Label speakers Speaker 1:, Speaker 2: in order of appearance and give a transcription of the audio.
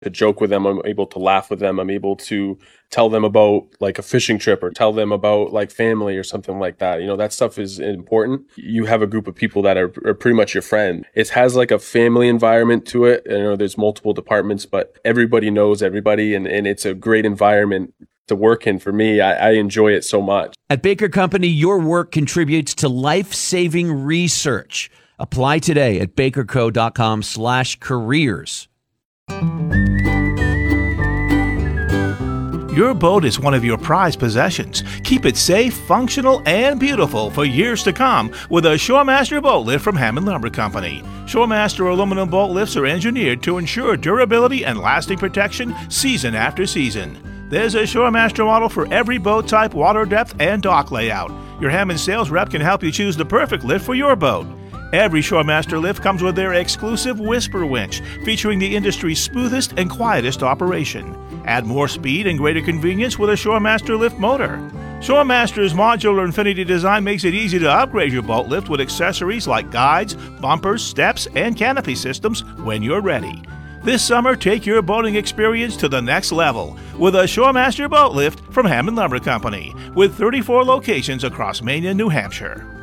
Speaker 1: to joke with them. I'm able to laugh with them. I'm able to tell them about like a fishing trip or tell them about like family or something like that. You know, that stuff is important. You have a group of people that are pretty much your friend. It has like a family environment to it. You know, there's multiple departments, but everybody knows everybody, and it's a great environment to work in. For me, I enjoy it so much.
Speaker 2: At Baker Company, your work contributes to life-saving research. Apply today at bakerco.com/careers.
Speaker 3: Your boat is one of your prized possessions. Keep it safe, functional, and beautiful for years to come with a Shoremaster boat lift from Hammond Lumber Company. Shoremaster aluminum boat lifts are engineered to ensure durability and lasting protection season after season. There's a Shoremaster model for every boat type, water depth, and dock layout. Your Hammond sales rep can help you choose the perfect lift for your boat. Every Shoremaster lift comes with their exclusive Whisper winch, featuring the industry's smoothest and quietest operation. Add more speed and greater convenience with a Shoremaster lift motor. Shoremaster's modular Infinity design makes it easy to upgrade your boat lift with accessories like guides, bumpers, steps, and canopy systems when you're ready. This summer, take your boating experience to the next level with a Shoremaster boat lift from Hammond Lumber Company, with 34 locations across Maine and New Hampshire.